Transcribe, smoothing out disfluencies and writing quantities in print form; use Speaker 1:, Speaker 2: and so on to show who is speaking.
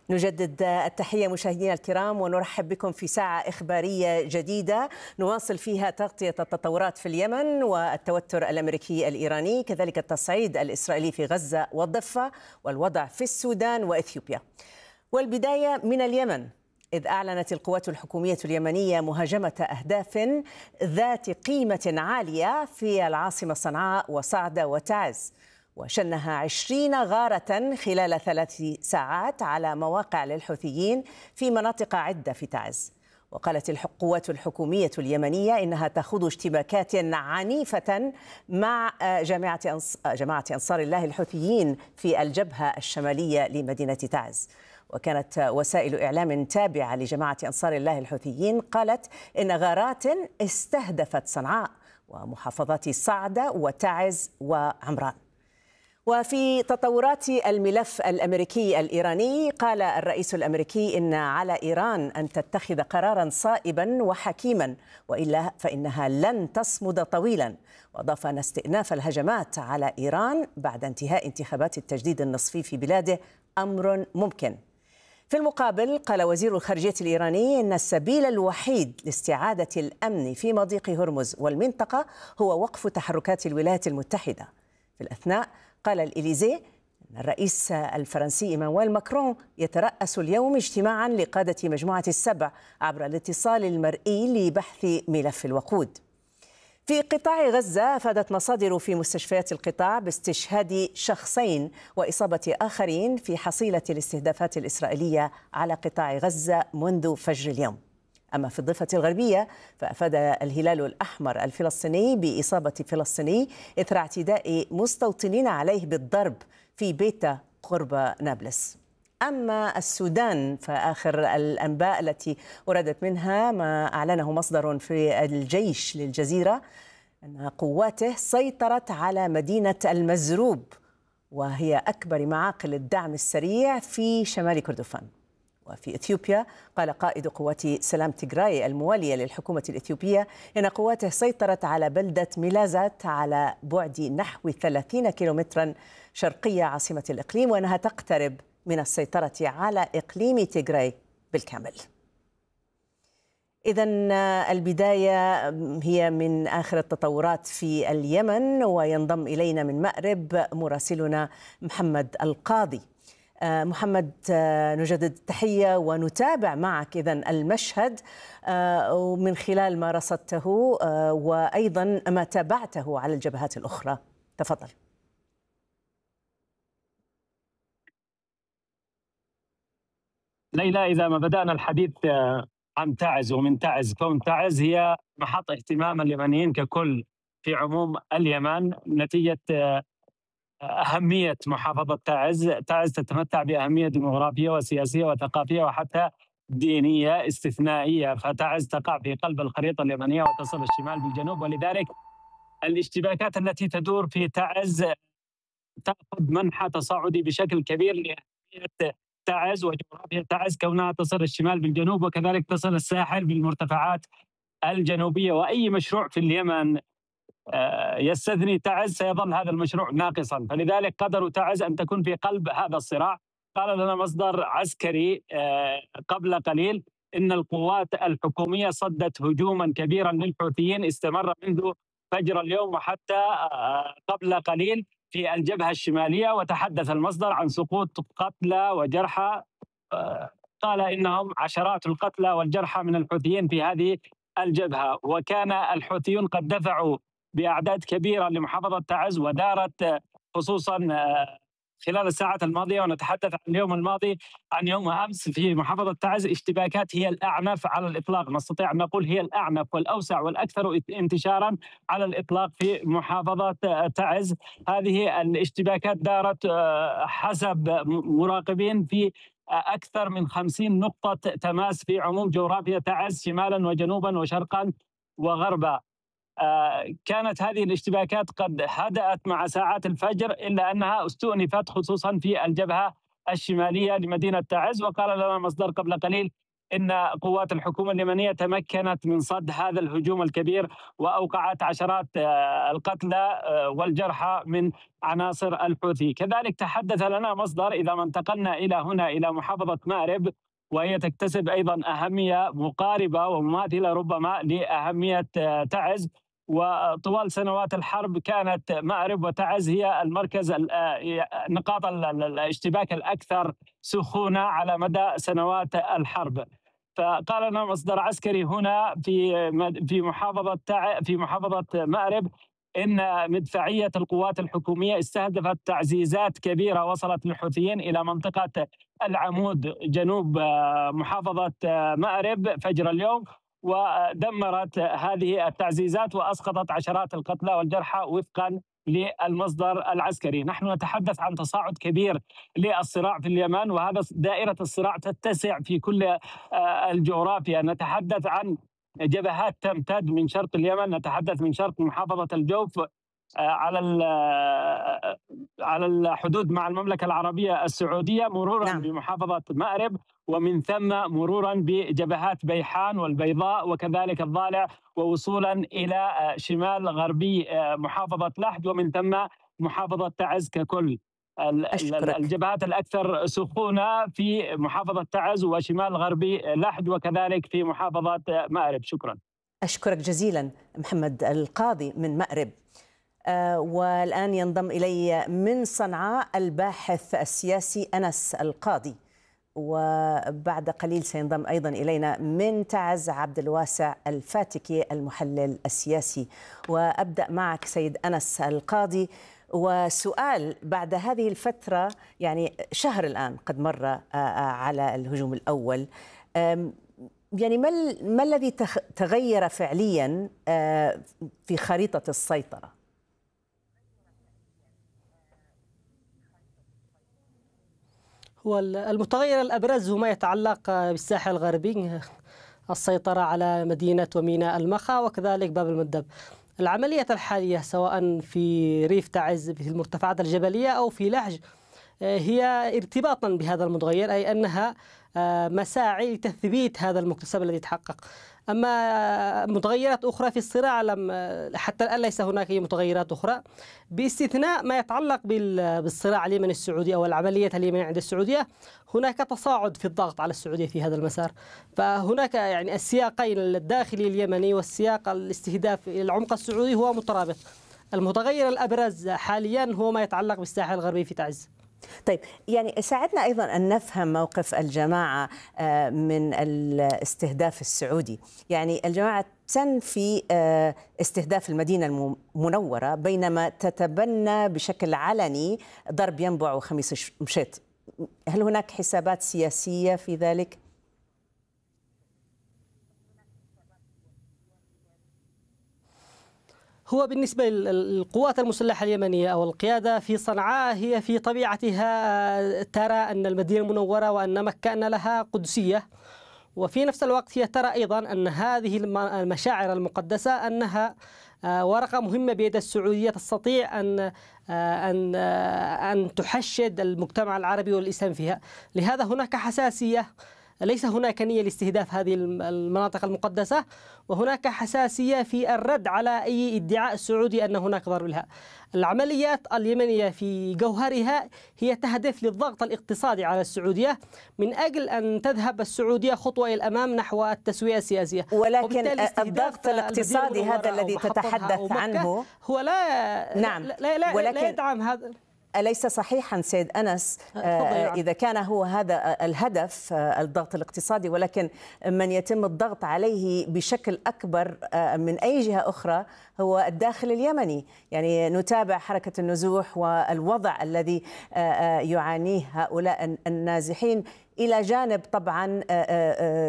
Speaker 1: نجدد التحية مشاهدينا الكرام ونرحب بكم في ساعة إخبارية جديدة نواصل فيها تغطية التطورات في اليمن والتوتر الأمريكي الإيراني، كذلك التصعيد الإسرائيلي في غزة والضفة والوضع في السودان وإثيوبيا. والبداية من اليمن، إذ أعلنت القوات الحكومية اليمنية مهاجمة أهداف ذات قيمة عالية في العاصمة صنعاء وصعدة وتعز، وشنها 20 غارة خلال 3 ساعات على مواقع للحوثيين في مناطق عدة في تعز. وقالت القوات الحكومية اليمنية إنها تخوض اشتباكات عنيفة مع جماعة أنصار الله الحوثيين في الجبهة الشمالية لمدينة تعز. وكانت وسائل إعلام تابعة لجماعة أنصار الله الحوثيين قالت إن غارات استهدفت صنعاء ومحافظات صعدة وتعز وعمران. وفي تطورات الملف الأمريكي الإيراني، قال الرئيس الأمريكي إن على إيران أن تتخذ قراراً صائباً وحكيماً، وإلا فإنها لن تصمد طويلاً. وأضاف أن استئناف الهجمات على إيران بعد انتهاء انتخابات التجديد النصفي في بلاده أمر ممكن. في المقابل، قال وزير الخارجية الإيراني إن السبيل الوحيد لاستعادة الأمن في مضيق هرمز والمنطقة هو وقف تحركات الولايات المتحدة. في الأثناء، قال الإليزيه أن الرئيس الفرنسي إيمانويل ماكرون يترأس اليوم اجتماعا لقادة مجموعة السبع عبر الاتصال المرئي لبحث ملف الوقود. في قطاع غزة، أفادت مصادر في مستشفيات القطاع باستشهاد شخصين وإصابة آخرين في حصيلة الاستهدافات الإسرائيلية على قطاع غزة منذ فجر اليوم. أما في الضفة الغربية، فأفاد الهلال الأحمر الفلسطيني بإصابة فلسطيني إثر اعتداء مستوطنين عليه بالضرب في بيته قرب نابلس. أما السودان، فآخر الأنباء التي وردت منها ما أعلنه مصدر في الجيش للجزيرة أن قواته سيطرت على مدينة المزروب، وهي أكبر معاقل الدعم السريع في شمال كردفان. وفي إثيوبيا، قال قائد قوات سلام تيغراي الموالية للحكومة الإثيوبية إن قواته سيطرت على بلدة ميلازات على بعد نحو 30 كيلومترا شرقية عاصمة الإقليم، وأنها تقترب من السيطرة على إقليم تيغراي بالكامل. إذن البداية هي من آخر التطورات في اليمن، وينضم إلينا من مأرب مراسلنا محمد القاضي. محمد، نجدد التحية ونتابع معك إذن المشهد من خلال ما رصدته وأيضا ما تابعته على الجبهات الأخرى. تفضل.
Speaker 2: ليلى، إذا ما بدأنا الحديث عن تعز ومن تعز، كون تعز هي محط اهتمام اليمنيين ككل في عموم اليمن نتيجة أهمية محافظة تعز. تعز تتمتع بأهمية ديمغرافية وسياسية وثقافية وحتى دينية استثنائية، فتعز تقع في قلب الخريطة اليمنية وتصل الشمال بالجنوب، ولذلك الاشتباكات التي تدور في تعز تأخذ منحى تصاعدي بشكل كبير لأهمية تعز وجغرافيا تعز، كونها تصل الشمال بالجنوب وكذلك تصل الساحل بالمرتفعات الجنوبية. وأي مشروع في اليمن يستثني تعز سيظل هذا المشروع ناقصا، فلذلك قدروا تعز أن تكون في قلب هذا الصراع. قال لنا مصدر عسكري قبل قليل إن القوات الحكومية صدت هجوما كبيرا للحوثيين استمر منذ فجر اليوم وحتى قبل قليل في الجبهة الشمالية، وتحدث المصدر عن سقوط قتلى وجرحى. قال إنهم عشرات القتلى والجرحى من الحوثيين في هذه الجبهة. وكان الحوثيون قد دفعوا بأعداد كبيرة لمحافظة تعز، ودارت خصوصا خلال الساعات الماضية، ونتحدث عن اليوم الماضي عن يوم أمس في محافظة تعز اشتباكات هي الأعنف على الإطلاق، نستطيع أن نقول هي الأعنف والأوسع والأكثر انتشارا على الإطلاق في محافظة تعز. هذه الاشتباكات دارت حسب مراقبين في أكثر من 50 نقطة تماس في عموم جغرافيا تعز شمالا وجنوبا وشرقا وغربا. كانت هذه الاشتباكات قد هدأت مع ساعات الفجر، إلا أنها استؤنفت خصوصا في الجبهة الشمالية لمدينة تعز. وقال لنا مصدر قبل قليل إن قوات الحكومة اليمنية تمكنت من صد هذا الهجوم الكبير، وأوقعت عشرات القتلى والجرحى من عناصر الحوثي. كذلك تحدث لنا مصدر، إذا ما انتقلنا إلى هنا إلى محافظة مأرب، وهي تكتسب أيضا أهمية مقاربة ومماثلة ربما لأهمية تعز، وطوال سنوات الحرب كانت مأرب وتعز هي المركز نقاط الاشتباك الأكثر سخونة على مدى سنوات الحرب. فقال لنا مصدر عسكري هنا في محافظة مأرب إن مدفعية القوات الحكومية استهدفت تعزيزات كبيرة وصلت للحوثيين إلى منطقة العمود جنوب محافظة مأرب فجر اليوم، ودمرت هذه التعزيزات وأسقطت عشرات القتلى والجرحى وفقا للمصدر العسكري. نحن نتحدث عن تصاعد كبير للصراع في اليمن، وهذا دائرة الصراع تتسع في كل الجغرافيا. نتحدث عن جبهات تمتد من شرق اليمن، نتحدث من شرق محافظة الجوف على الحدود مع المملكة العربية السعودية، مرورا بمحافظة مأرب، ومن ثم مرورا بجبهات بيحان والبيضاء وكذلك الضالع، ووصولا إلى شمال غربي محافظة لحج، ومن ثم محافظة تعز ككل. الجبهات الأكثر سخونة في محافظة تعز وشمال غربي لحج وكذلك في محافظة مأرب. شكرا.
Speaker 1: أشكرك جزيلا محمد القاضي من مأرب. والآن ينضم إلي من صنعاء الباحث السياسي أنس القاضي، وبعد قليل سينضم أيضا إلينا من تعز عبد الواسع الفاتكي المحلل السياسي. وأبدأ معك سيد أنس القاضي، وسؤال بعد هذه الفترة، يعني شهر الآن قد مر على الهجوم الأول، يعني ما الذي تغير فعليا في خريطة السيطرة؟
Speaker 3: هو المتغير الأبرز هو ما يتعلق بالساحل الغربي، السيطرة على مدينة وميناء المخا وكذلك باب المندب. العملية الحالية سواء في ريف تعز في المرتفعات الجبلية أو في لحج هي ارتباطا بهذا المتغير، أي أنها مساعي لتثبيت هذا المكتسب الذي تحقق. أما متغيرات أخرى في الصراع حتى الآن ليس هناك أي متغيرات أخرى، باستثناء ما يتعلق بالصراع اليمني السعودي أو العملية اليمنية عند السعودية. هناك تصاعد في الضغط على السعودية في هذا المسار، فهناك يعني السياقين الداخلي اليمني والسياق الاستهداف العمق السعودي هو مترابط. المتغير الأبرز حاليا هو ما يتعلق بالساحل الغربي في تعز.
Speaker 1: طيب، يعني ساعدنا أيضا أن نفهم موقف الجماعة من الاستهداف السعودي. يعني الجماعة تنفي استهداف المدينة المنورة بينما تتبنى بشكل علني ضرب ينبع وخميس مشيط. هل هناك حسابات سياسية في ذلك؟
Speaker 3: هو بالنسبة للقوات المسلحة اليمنية أو القيادة في صنعاء، هي في طبيعتها ترى أن المدينة المنورة وأن مكة أن لها قدسية، وفي نفس الوقت هي ترى أيضا أن هذه المشاعر المقدسة أنها ورقة مهمة بيد السعودية تستطيع أن تحشد المجتمع العربي والإسلام فيها. لهذا هناك حساسية، ليس هناك نية لاستهداف هذه المناطق المقدسة، وهناك حساسية في الرد على أي ادعاء سعودي أن هناك ضرب لها. العمليات اليمنية في جوهرها هي تهدف للضغط الاقتصادي على السعودية من أجل أن تذهب السعودية خطوة إلى الأمام نحو التسوية السياسية.
Speaker 1: ولكن الضغط الاقتصادي هذا الذي تتحدث عنه
Speaker 3: هو لا يدعم هذا.
Speaker 1: أليس صحيحا سيد أنس إذا كان هو هذا الهدف الضغط الاقتصادي، ولكن من يتم الضغط عليه بشكل أكبر من أي جهة أخرى هو الداخل اليمني؟ يعني نتابع حركة النزوح والوضع الذي يعانيه هؤلاء النازحين، إلى جانب طبعا